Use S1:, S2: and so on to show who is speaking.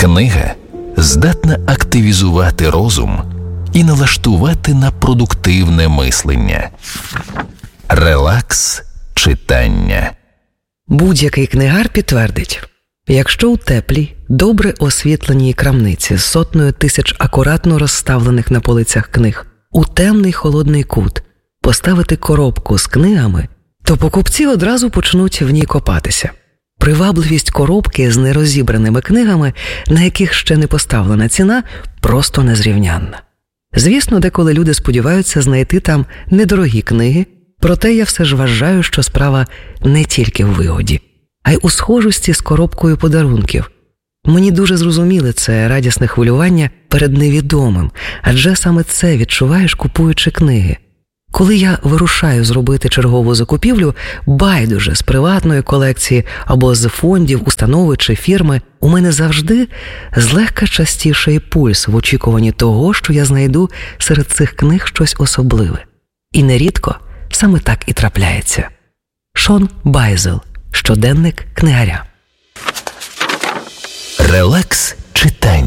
S1: Книга здатна активізувати розум і налаштувати на продуктивне мислення. Релакс читання.
S2: Будь-який книгар підтвердить, якщо у теплій, добре освітленій крамниці з сотнею тисяч акуратно розставлених на полицях книг у темний холодний кут поставити коробку з книгами, то покупці одразу почнуть в ній копатися. Привабливість коробки з нерозібраними книгами, на яких ще не поставлена ціна, просто незрівнянна. Звісно, деколи люди сподіваються знайти там недорогі книги, проте я все ж вважаю, що справа не тільки в вигоді, а й у схожості з коробкою подарунків. Мені дуже зрозуміле це радісне хвилювання перед невідомим, адже саме це відчуваєш, купуючи книги. Коли я вирушаю зробити чергову закупівлю, байдуже з приватної колекції або з фондів, установи чи фірми, у мене завжди злегка частіший пульс в очікуванні того, що я знайду серед цих книг щось особливе. І нерідко саме так і трапляється. Шон Байзел. Щоденник книгаря.
S1: Релакс читання.